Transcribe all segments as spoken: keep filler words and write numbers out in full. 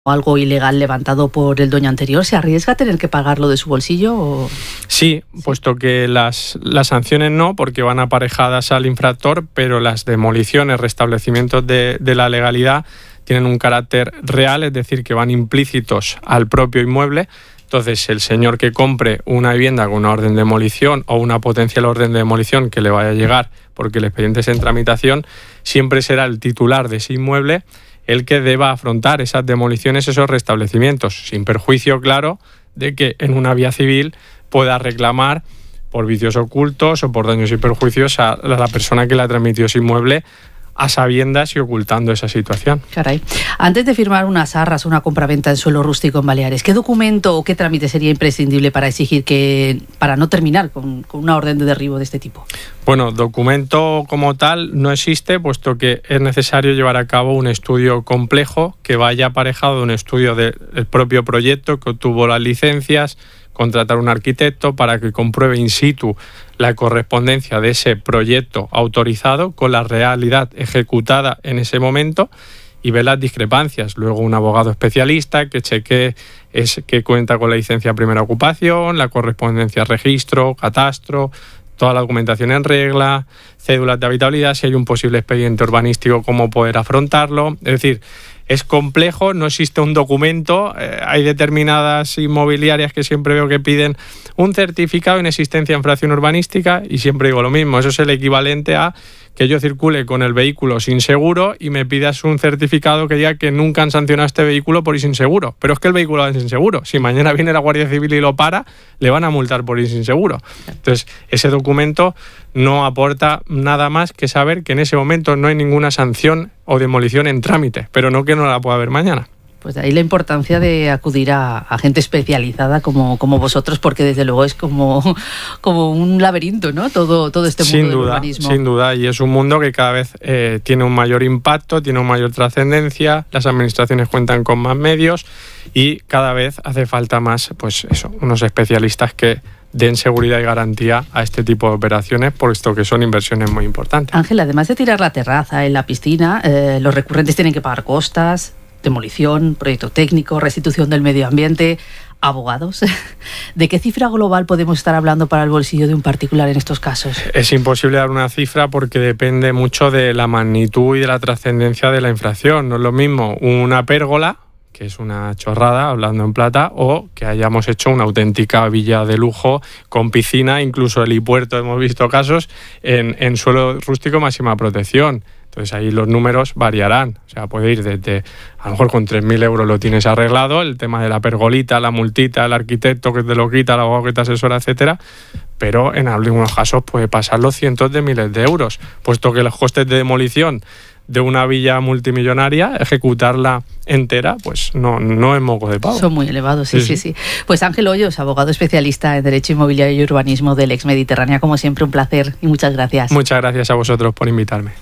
algo ilegal levantado por el dueño anterior, ¿se arriesga a tener que pagarlo de su bolsillo? O... Sí, puesto que las, las sanciones no, porque van aparejadas al infractor, pero las demoliciones, restablecimientos de, de la legalidad tienen un carácter real, es decir, que van implícitos al propio inmueble. Entonces, el señor que compre una vivienda con una orden de demolición o una potencial orden de demolición que le vaya a llegar porque el expediente es en tramitación, siempre será el titular de ese inmueble el que deba afrontar esas demoliciones, esos restablecimientos, sin perjuicio, claro, de que en una vía civil pueda reclamar por vicios ocultos o por daños y perjuicios a la persona que le ha transmitido ese inmueble a sabiendas y ocultando esa situación. Caray. Antes de firmar unas arras o una compraventa en suelo rústico en Baleares, ¿qué documento o qué trámite sería imprescindible para exigir que, para no terminar con, con una orden de derribo de este tipo? Bueno, documento como tal no existe, puesto que es necesario llevar a cabo un estudio complejo que vaya aparejado de un estudio del propio proyecto que obtuvo las licencias, contratar un arquitecto para que compruebe in situ la correspondencia de ese proyecto autorizado con la realidad ejecutada en ese momento y ver las discrepancias. Luego un abogado especialista que chequee es, que cuenta con la licencia de primera ocupación, la correspondencia registro, catastro, toda la documentación en regla, cédulas de habitabilidad, si hay un posible expediente urbanístico, cómo poder afrontarlo. Es decir, es complejo, no existe un documento, eh, hay determinadas inmobiliarias que siempre veo que piden un certificado de inexistencia de infracción urbanística y siempre digo lo mismo, eso es el equivalente a que yo circule con el vehículo sin seguro y me pidas un certificado que diga que nunca han sancionado este vehículo por ir sin seguro. Pero es que el vehículo va sin seguro. Si mañana viene la Guardia Civil y lo para, le van a multar por ir sin seguro. Entonces, ese documento no aporta nada más que saber que en ese momento no hay ninguna sanción o demolición en trámite, pero no que no la pueda haber mañana. Pues de ahí la importancia de acudir a, a gente especializada como, como vosotros, porque desde luego es como, como un laberinto, ¿no? Todo, todo este mundo sin del duda, urbanismo. Sin duda, y es un mundo que cada vez eh, tiene un mayor impacto, tiene una mayor trascendencia, las administraciones cuentan con más medios y cada vez hace falta más, pues eso, unos especialistas que den seguridad y garantía a este tipo de operaciones, puesto que son inversiones muy importantes. Ángel, además de tirar la terraza en la piscina, eh, los recurrentes tienen que pagar costas, demolición, proyecto técnico, restitución del medio ambiente, abogados. ¿De qué cifra global podemos estar hablando para el bolsillo de un particular en estos casos? Es imposible dar una cifra porque depende mucho de la magnitud y de la trascendencia de la infracción. No es lo mismo una pérgola, que es una chorrada, hablando en plata, o que hayamos hecho una auténtica villa de lujo con piscina, incluso helipuerto, hemos visto casos, en, en suelo rústico máxima protección. Entonces ahí los números variarán, o sea, puede ir desde, a lo mejor con tres mil euros lo tienes arreglado, el tema de la pergolita, la multita, el arquitecto que te lo quita, el abogado que te asesora, etcétera, pero en algunos casos puede pasar los cientos de miles de euros, puesto que los costes de demolición de una villa multimillonaria, ejecutarla entera, pues no, no es moco de pavo. Son muy elevados, sí, sí, sí. sí. Pues Ángel Hoyos, abogado especialista en Derecho Inmobiliario y Urbanismo del Ex Mediterránea, como siempre, un placer y muchas gracias. Muchas gracias a vosotros por invitarme.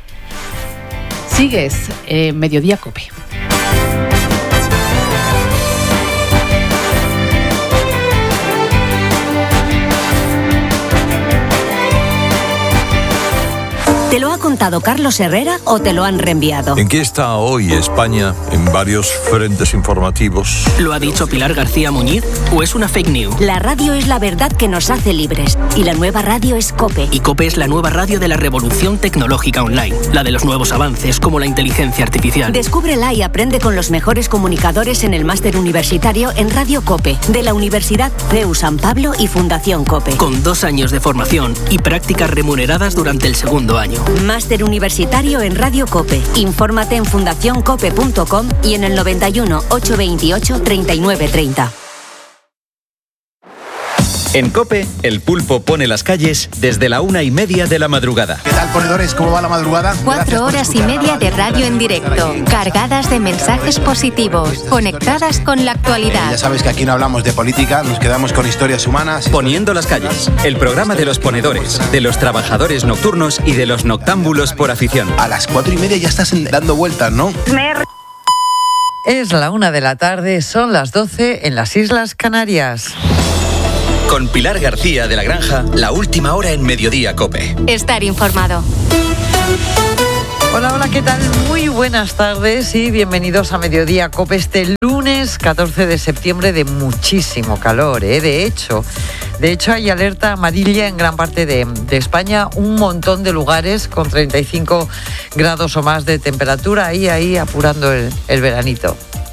Sigues en Mediodía Cope. ¿Te lo ha contado Carlos Herrera o te lo han reenviado? ¿En qué está hoy España en varios frentes informativos? ¿Lo ha dicho Pilar García Muñiz o es una fake news? La radio es la verdad que nos hace libres y la nueva radio es COPE. Y COPE es la nueva radio de la revolución tecnológica online, la de los nuevos avances como la inteligencia artificial. Descúbrela y aprende con los mejores comunicadores en el máster universitario en Radio COPE de la Universidad C E U San Pablo y Fundación COPE. Con dos años de formación y prácticas remuneradas durante el segundo año. Máster universitario en Radio COPE. Infórmate en fundación cope punto com y en el noventa y uno, ochocientos veintiocho, treinta y nueve treinta. En COPE, el pulpo pone las calles desde la una y media de la madrugada. ¿Qué tal, ponedores? ¿Cómo va la madrugada? Cuatro horas y media de radio en directo, cargadas de mensajes positivos, conectadas con la actualidad. Eh, ya sabes que aquí no hablamos de política, nos quedamos con historias humanas. Poniendo las calles, el programa de los ponedores, de los trabajadores nocturnos y de los noctámbulos por afición. A las cuatro y media ya estás dando vueltas, ¿no? Es la una de la tarde, son las doce en las Islas Canarias. Con Pilar García de la Granja, la última hora en Mediodía COPE. Estar informado. Hola, hola, ¿qué tal? Muy buenas tardes y bienvenidos a Mediodía COPE este lunes catorce de septiembre de muchísimo calor, ¿eh? De hecho, de hecho hay alerta amarilla en gran parte de, de España, un montón de lugares con treinta y cinco grados o más de temperatura, ahí, ahí apurando el, el veranito.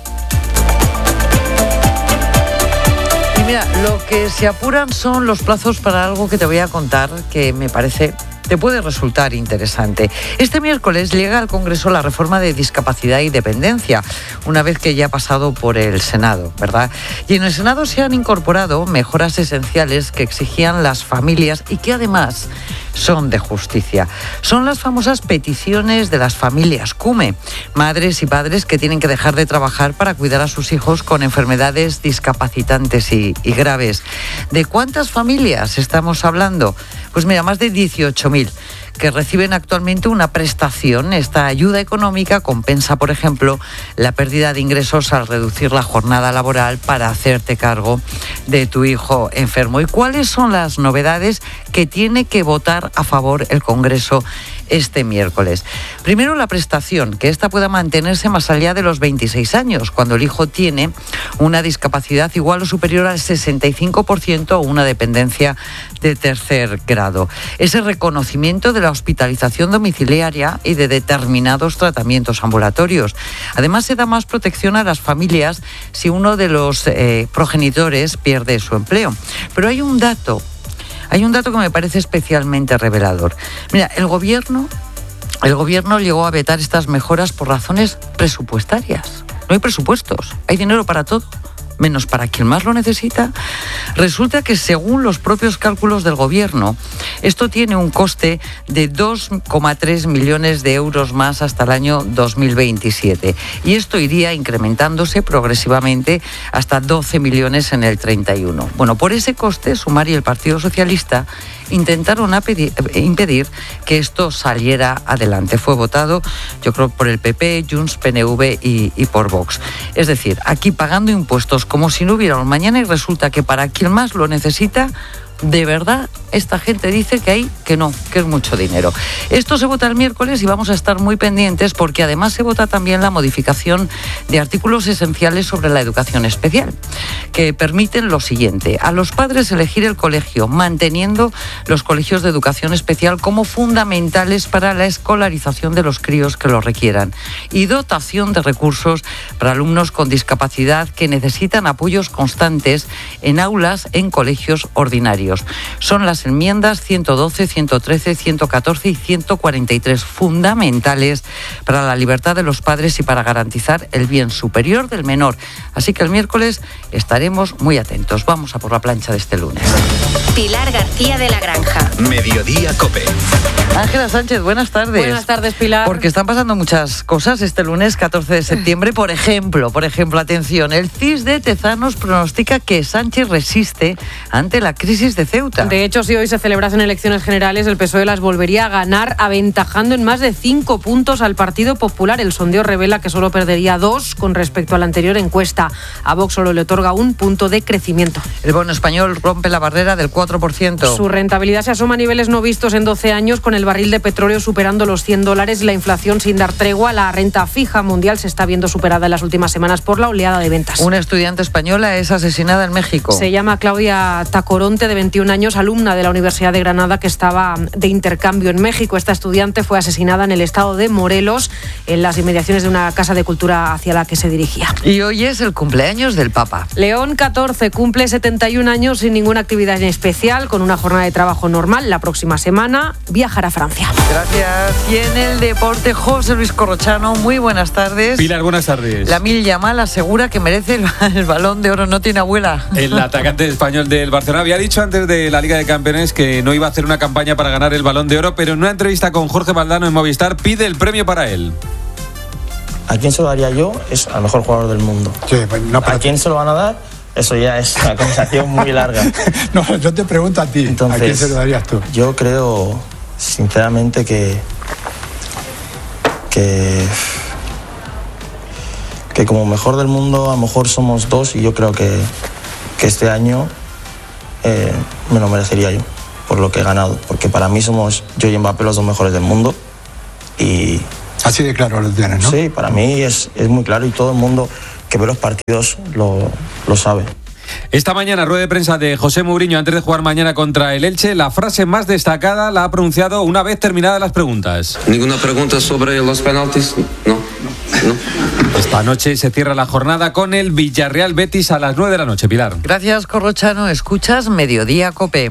Y mira, lo que se apuran son los plazos para algo que te voy a contar que me parece... te puede resultar interesante. Este miércoles llega al Congreso la reforma de discapacidad y dependencia, una vez que ya ha pasado por el Senado, ¿verdad? Y en el Senado se han incorporado mejoras esenciales que exigían las familias y que además son de justicia. Son las famosas peticiones de las familias CUME, madres y padres que tienen que dejar de trabajar para cuidar a sus hijos con enfermedades discapacitantes y, y graves. ¿De cuántas familias estamos hablando? Pues mira, más de dieciocho mil que reciben actualmente una prestación. Esta ayuda económica compensa, por ejemplo, la pérdida de ingresos al reducir la jornada laboral para hacerte cargo de tu hijo enfermo. ¿Y cuáles son las novedades que tiene que votar a favor el Congreso este miércoles? Primero, la prestación, que esta pueda mantenerse más allá de los veintiséis años, cuando el hijo tiene una discapacidad igual o superior al sesenta y cinco por ciento o una dependencia de tercer grado. Ese reconocimiento de la hospitalización domiciliaria y de determinados tratamientos ambulatorios. Además, se da más protección a las familias si uno de los eh, progenitores pierde su empleo. Pero hay un dato, hay un dato que me parece especialmente revelador. Mira, el gobierno, el gobierno llegó a vetar estas mejoras por razones presupuestarias. No hay presupuestos, hay dinero para todo, menos para quien más lo necesita. Resulta que según los propios cálculos del gobierno, esto tiene un coste de dos coma tres millones de euros más hasta el año dos mil veintisiete. Y esto iría incrementándose progresivamente hasta doce millones en el treinta y uno. Bueno, por ese coste, Sumar y el Partido Socialista intentaron impedir que esto saliera adelante. Fue votado, yo creo, por el P P, Junts, P N V y, y por Vox. Es decir, aquí pagando impuestos como si no hubiera un mañana, y resulta que para quien más lo necesita, de verdad, esta gente dice que hay, que no, que es mucho dinero. Esto se vota el miércoles y vamos a estar muy pendientes porque además se vota también la modificación de artículos esenciales sobre la educación especial, que permiten lo siguiente: a los padres elegir el colegio, manteniendo los colegios de educación especial como fundamentales para la escolarización de los críos que lo requieran, y dotación de recursos para alumnos con discapacidad que necesitan apoyos constantes en aulas en colegios ordinarios. Son las enmiendas ciento doce, ciento trece, ciento catorce y ciento cuarenta y tres, fundamentales para la libertad de los padres y para garantizar el bien superior del menor. Así que el miércoles estaremos muy atentos. Vamos a por la plancha de este lunes. Pilar García de la Granja. Mediodía COPE. Ángela Sánchez, buenas tardes. Buenas tardes, Pilar. Porque están pasando muchas cosas este lunes catorce de septiembre. Por ejemplo, por ejemplo, atención, el C I S de Tezanos pronostica que Sánchez resiste ante la crisis de Ceuta. De hecho, si hoy se celebrasen elecciones generales, el P S O E las volvería a ganar, aventajando en más de cinco puntos al Partido Popular. El sondeo revela que solo perdería dos con respecto a la anterior encuesta. A Vox solo le otorga un punto de crecimiento. El bono español rompe la barrera del cuatro por ciento. Su rentabilidad se asoma a niveles no vistos en doce años, con el barril de petróleo superando los cien dólares y la inflación sin dar tregua. La renta fija mundial se está viendo superada en las últimas semanas por la oleada de ventas. Una estudiante española es asesinada en México. Se llama Claudia Tacoronte, de veintiún años, alumna de la Universidad de Granada, que estaba de intercambio en México. Esta estudiante fue asesinada en el estado de Morelos, en las inmediaciones de una casa de cultura hacia la que se dirigía. Y hoy es el cumpleaños del Papa. León catorce cumple setenta y un años sin ninguna actividad en especial, con una jornada de trabajo normal. La próxima semana viajará a Francia. Gracias. Y en el deporte, José Luis Corrochano, muy buenas tardes. Pilar, buenas tardes. Lamine Yamal asegura que merece el, el Balón de Oro, no tiene abuela. El atacante español del Barcelona había dicho antes de la Liga de Campeones que no iba a hacer una campaña para ganar el Balón de Oro, pero en una entrevista con Jorge Valdano en Movistar pide el premio para él. ¿A quién se lo daría yo? Es al mejor jugador del mundo. Sí, pues no, ¿A quién se lo van a dar? Eso ya es una conversación muy larga. No, yo te pregunto a ti. Entonces, ¿a quién se lo darías tú? Yo creo, sinceramente, que que que como mejor del mundo a lo mejor somos dos, y yo creo que, que este año eh, me lo merecería yo por lo que he ganado, porque para mí somos yo y Mbappé los dos mejores del mundo, y Así de claro lo tienes, ¿no? Sí, para mí es, es muy claro y todo el mundo que ve los partidos lo, lo sabe. Esta mañana, rueda de prensa de José Mourinho antes de jugar mañana contra el Elche. La frase más destacada la ha pronunciado una vez terminadas las preguntas. ¿Ninguna pregunta sobre los penaltis? No. no. Esta noche se cierra la jornada con el Villarreal Betis a las nueve de la noche, Pilar. Gracias, Corrochano. Escuchas Mediodía Cope.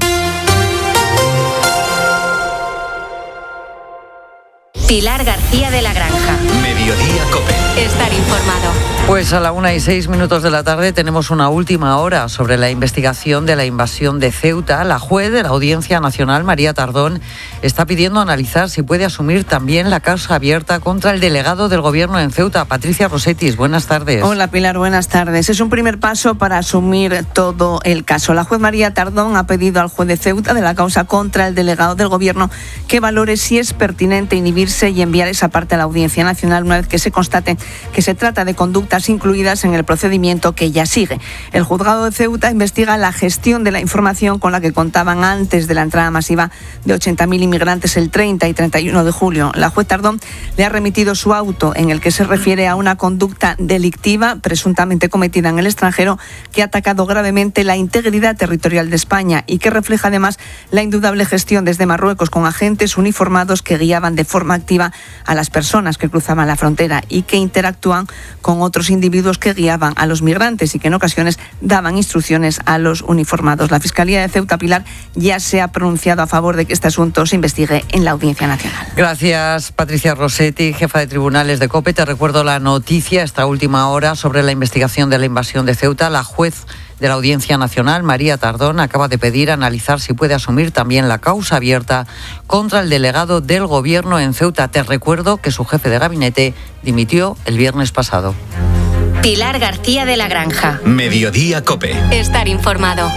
Pilar García de la Granja. Mediodía Cope. Estar informado. Pues a la una y seis minutos de la tarde tenemos una última hora sobre la investigación de la invasión de Ceuta. La juez de la Audiencia Nacional, María Tardón, está pidiendo analizar si puede asumir también la causa abierta contra el delegado del Gobierno en Ceuta, Patricia Rossetis. Buenas tardes. Hola, Pilar, buenas tardes. Es un primer paso para asumir todo el caso. La juez María Tardón ha pedido al juez de Ceuta de la causa contra el delegado del Gobierno que valore si es pertinente inhibirse y enviar esa parte a la Audiencia Nacional una vez que se constate que se trata de conductas incluidas en el procedimiento que ya sigue. El juzgado de Ceuta investiga la gestión de la información con la que contaban antes de la entrada masiva de ochenta mil inmigrantes el treinta y treinta y uno de julio. La juez Tardón le ha remitido su auto en el que se refiere a una conducta delictiva presuntamente cometida en el extranjero que ha atacado gravemente la integridad territorial de España y que refleja además la indudable gestión desde Marruecos con agentes uniformados que guiaban de forma activa a las personas que cruzaban la frontera y que interactúan con otros individuos que guiaban a los migrantes y que en ocasiones daban instrucciones a los uniformados. La Fiscalía de Ceuta, Pilar, ya se ha pronunciado a favor de que este asunto se investigue en la Audiencia Nacional. Gracias, Patricia Rossetti, jefa de tribunales de COPE. Te recuerdo la noticia esta última hora sobre la investigación de la invasión de Ceuta. La juez de la Audiencia Nacional, María Tardón, acaba de pedir analizar si puede asumir también la causa abierta contra el delegado del Gobierno en Ceuta. Te recuerdo que su jefe de gabinete dimitió el viernes pasado. Pilar García de la Granja. Mediodía Cope. Estar informado.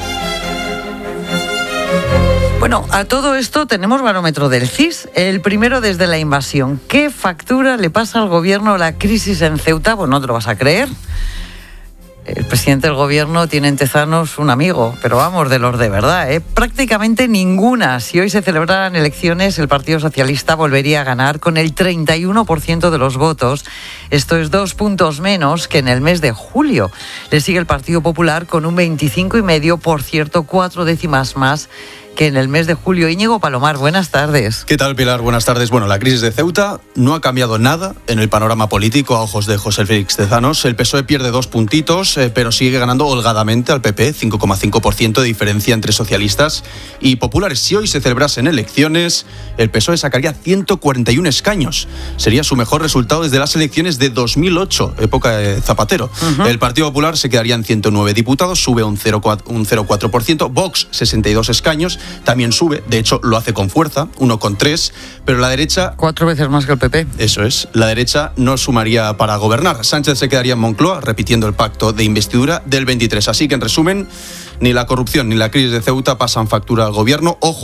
Bueno, a todo esto tenemos barómetro del C I S, el primero desde la invasión. ¿Qué factura le pasa al Gobierno la crisis en Ceuta? Pues no te lo vas a creer. El presidente del Gobierno tiene en Tezanos un amigo, pero vamos, de los de verdad, ¿eh? Prácticamente ninguna. Si hoy se celebraran elecciones, el Partido Socialista volvería a ganar con el treinta y uno por ciento de los votos. Esto es dos puntos menos que en el mes de julio. Le sigue el Partido Popular con un veinticinco coma cinco por ciento, por cierto, cuatro décimas más que en el mes de julio. Íñigo Palomar, buenas tardes. ¿Qué tal, Pilar? Buenas tardes. Bueno, la crisis de Ceuta no ha cambiado nada en el panorama político a ojos de José Félix Tezanos. El P S O E pierde dos puntitos, eh, pero sigue ganando holgadamente al P P, cinco coma cinco por ciento de diferencia entre socialistas y populares. Si hoy se celebrasen elecciones, el P S O E sacaría ciento cuarenta y uno escaños. Sería su mejor resultado desde las elecciones de dos mil ocho, época de Zapatero. Uh-huh. El Partido Popular se quedaría en ciento nueve diputados, sube un cero coma cuatro por ciento. Vox, sesenta y dos escaños, también sube, de hecho lo hace con fuerza, uno coma tres, pero la derecha... Cuatro veces más que el P P. Eso es, la derecha no sumaría para gobernar. Sánchez se quedaría en Moncloa, repitiendo el pacto de investidura del veintitrés. Así que, en resumen, ni la corrupción ni la crisis de Ceuta pasan factura al Gobierno. Ojo